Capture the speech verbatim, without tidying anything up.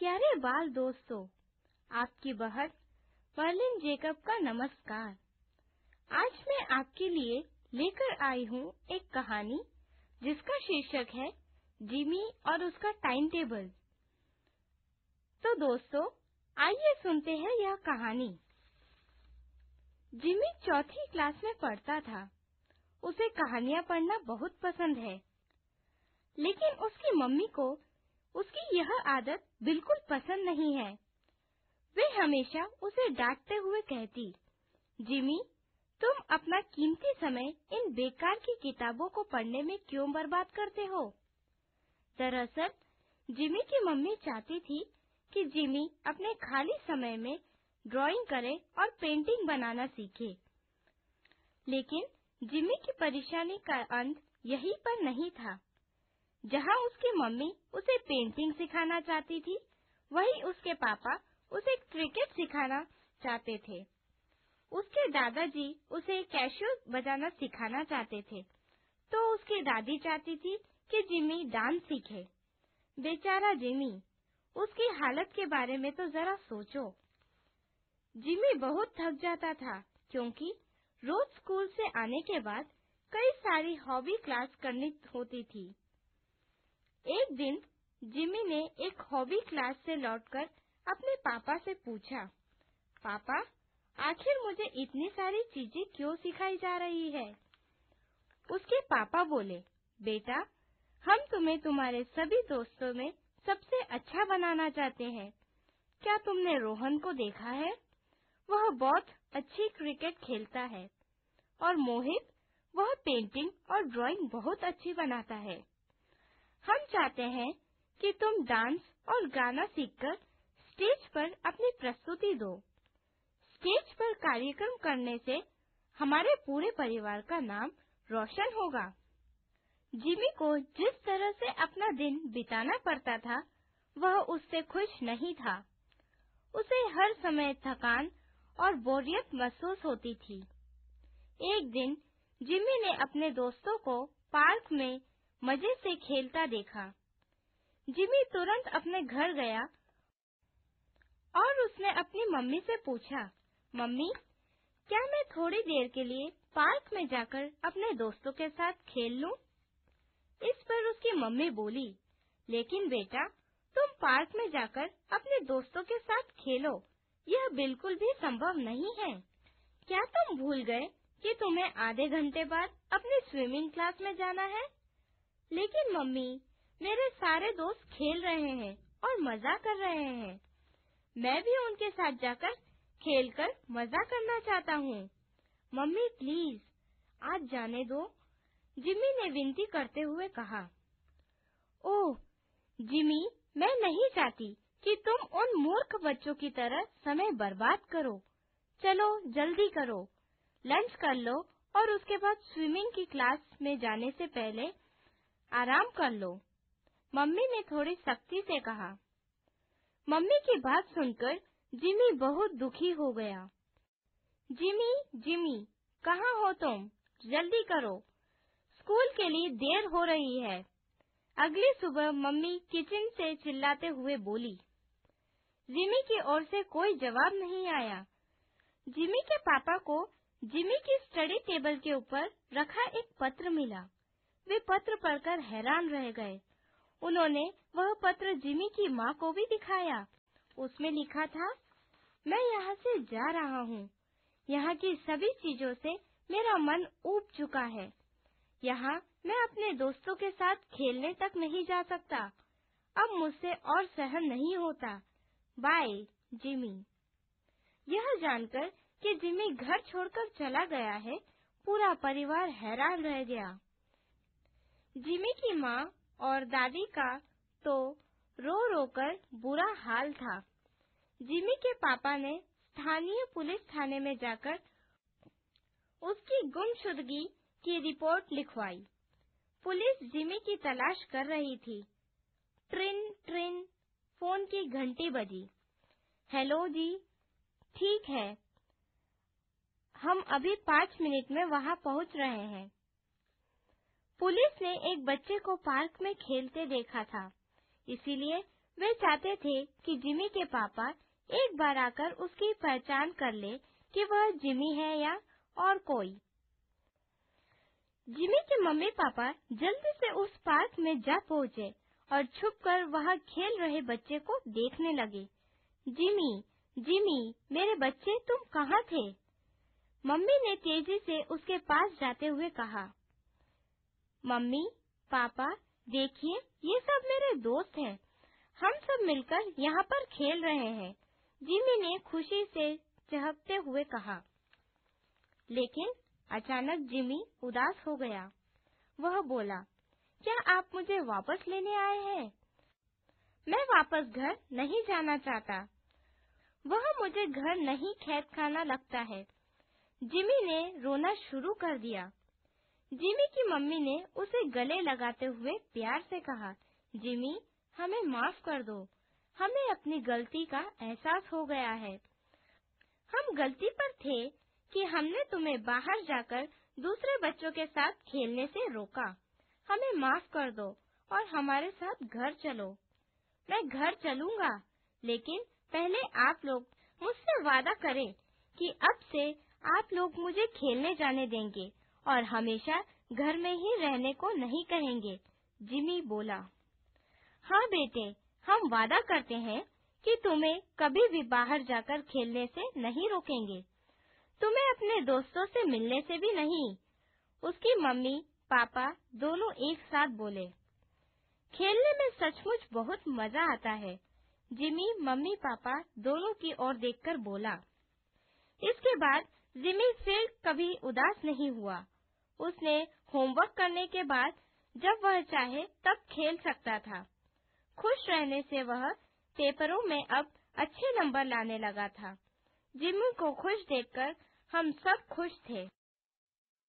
प्यारे बाल दोस्तों, आपकी बहन मर्लिन जेकब का नमस्कार। आज मैं आपके लिए लेकर आई हूँ एक कहानी जिसका शीर्षक है जिमी और उसका टाइम टेबल। तो दोस्तों, आइए सुनते हैं यह कहानी। जिमी चौथी क्लास में पढ़ता था। उसे कहानियाँ पढ़ना बहुत पसंद है, लेकिन उसकी मम्मी को उसकी यह आदत बिल्कुल पसंद नहीं है। वे हमेशा उसे डांटते हुए कहती, जिमी, तुम अपना कीमती समय इन बेकार की किताबों को पढ़ने में क्यों बर्बाद करते हो? दरअसल, जिमी की मम्मी चाहती थी कि जिमी अपने खाली समय में ड्राइंग करे और पेंटिंग बनाना सीखे। लेकिन जिमी की परेशानी का अंत यहीं पर नहीं था। जहाँ उसकी मम्मी उसे पेंटिंग सिखाना चाहती थी, वहीं उसके पापा उसे क्रिकेट सिखाना चाहते थे। उसके दादाजी उसे कैशियो बजाना सिखाना चाहते थे, तो उसकी दादी चाहती थी कि जिमी डांस सीखे। बेचारा जिमी, उसकी हालत के बारे में तो जरा सोचो। जिमी बहुत थक जाता था, क्योंकि रोज स्कूल से आने के बाद कई सारी हॉबी क्लास करनी होती थी। एक दिन जिमी ने एक हॉबी क्लास से लौटकर अपने पापा से पूछा, पापा, आखिर मुझे इतनी सारी चीजें क्यों सिखाई जा रही है? उसके पापा बोले, बेटा, हम तुम्हें तुम्हारे सभी दोस्तों में सबसे अच्छा बनाना चाहते हैं। क्या तुमने रोहन को देखा है? वह बहुत अच्छी क्रिकेट खेलता है। और मोहित, वह पेंटिंग और ड्राइंग बहुत अच्छी बनाता है। हम चाहते हैं कि तुम डांस और गाना सीखकर स्टेज पर अपनी प्रस्तुति दो। स्टेज पर कार्यक्रम करने से हमारे पूरे परिवार का नाम रोशन होगा। जिमी को जिस तरह से अपना दिन बिताना पड़ता था, वह उससे खुश नहीं था। उसे हर समय थकान और बोरियत महसूस होती थी। एक दिन जिमी ने अपने दोस्तों को पार्क में मजे से खेलता देखा। जिमी तुरंत अपने घर गया और उसने अपनी मम्मी से पूछा, मम्मी, क्या मैं थोड़ी देर के लिए पार्क में जाकर अपने दोस्तों के साथ खेल लूं? इस पर उसकी मम्मी बोली, लेकिन बेटा, तुम पार्क में जाकर अपने दोस्तों के साथ खेलो, यह बिल्कुल भी संभव नहीं है। क्या तुम भूल गए कि तुम्हें आधे घंटे बाद अपनी स्विमिंग क्लास में जाना है? लेकिन मम्मी, मेरे सारे दोस्त खेल रहे हैं और मजा कर रहे हैं। मैं भी उनके साथ जाकर खेलकर मजा करना चाहता हूँ। मम्मी प्लीज, आज जाने दो, जिमी ने विनती करते हुए कहा। ओह जिमी, मैं नहीं चाहती कि तुम उन मूर्ख बच्चों की तरह समय बर्बाद करो। चलो जल्दी करो, लंच कर लो और उसके बाद स्विमिंग की क्लास में जाने से पहले आराम कर लो, मम्मी ने थोड़ी सख्ती से कहा। मम्मी की बात सुनकर जिमी बहुत दुखी हो गया। जिमी, जिमी, कहाँ हो तुम? जल्दी करो, स्कूल के लिए देर हो रही है। अगली सुबह मम्मी किचन से चिल्लाते हुए बोली। जिमी की ओर से कोई जवाब नहीं आया। जिमी के पापा को जिमी की स्टडी टेबल के ऊपर रखा एक पत्र मिला। वे पत्र पढ़कर हैरान रह गए। उन्होंने वह पत्र जिमी की माँ को भी दिखाया। उसमें लिखा था, मैं यहाँ से जा रहा हूँ। यहाँ की सभी चीजों से मेरा मन ऊब चुका है। यहाँ मैं अपने दोस्तों के साथ खेलने तक नहीं जा सकता। अब मुझसे और सहन नहीं होता। Bye Jimmy. यह जानकर कि जिमी घर छोड़कर चला गया है, पूरा परिवार हैरान रह गया। जिमी की माँ और दादी का तो रो रो कर बुरा हाल था। जिमी के पापा ने स्थानीय पुलिस थाने में जाकर उसकी गुमशुदगी की रिपोर्ट लिखवाई। पुलिस जिमी की तलाश कर रही थी। ट्रिन ट्रिन, फोन की घंटी बजी। हेलो जी, ठीक है, हम अभी पाँच मिनट में वहाँ पहुँच रहे हैं। पुलिस ने एक बच्चे को पार्क में खेलते देखा था, इसीलिए वे चाहते थे कि जिमी के पापा एक बार आकर उसकी पहचान कर ले कि वह जिमी है या और कोई। जिमी के मम्मी पापा जल्दी से उस पार्क में जा पहुँचे और छुपकर वहाँ खेल रहे बच्चे को देखने लगे। जिमी, जिमी, मेरे बच्चे, तुम कहाँ थे? मम्मी ने तेजी से उसके पास जाते हुए कहा, मम्मी, पापा, देखिए, ये सब मेरे दोस्त हैं। हम सब मिलकर यहाँ पर खेल रहे हैं। जिमी ने खुशी से चहकते हुए कहा। लेकिन अचानक जिमी उदास हो गया। वह बोला, क्या आप मुझे वापस लेने आए हैं? मैं वापस घर नहीं जाना चाहता। वह मुझे घर नहीं खेत खाना लगता है। जिमी ने रोना शुरू कर दिया। जिमी की मम्मी ने उसे गले लगाते हुए प्यार से कहा, जिमी, हमें माफ कर दो। हमें अपनी गलती का एहसास हो गया है। हम गलती पर थे कि हमने तुम्हें बाहर जाकर दूसरे बच्चों के साथ खेलने से रोका। हमें माफ कर दो और हमारे साथ घर चलो। मैं घर चलूंगा, लेकिन पहले आप लोग मुझसे वादा करें कि अब से आप लोग मुझे खेलने जाने देंगे और हमेशा घर में ही रहने को नहीं कहेंगे। जिमी बोला, हाँ बेटे, हम वादा करते हैं कि तुम्हें कभी भी बाहर जाकर खेलने से नहीं रोकेंगे। तुम्हें अपने दोस्तों से मिलने से भी नहीं। उसकी मम्मी पापा दोनों एक साथ बोले, खेलने में सचमुच बहुत मजा आता है। जिमी मम्मी पापा दोनों की ओर देखकर बोला। इसके बाद जिमी फिर कभी उदास नहीं हुआ। उसने होमवर्क करने के बाद जब वह चाहे तब खेल सकता था। खुश रहने से वह पेपरों में अब अच्छे नंबर लाने लगा था। जिमी को खुश देखकर हम सब खुश थे।